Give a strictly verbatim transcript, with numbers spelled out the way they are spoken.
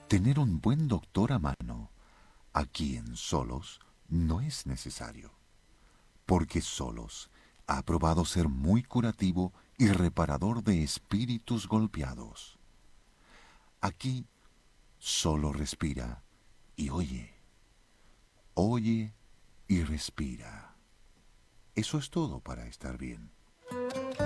Tener un buen doctor a mano, aquí en Solos, no es necesario, porque Solos ha probado ser muy curativo y reparador de espíritus golpeados. Aquí solo respira y oye, oye y respira. Eso es todo para estar bien.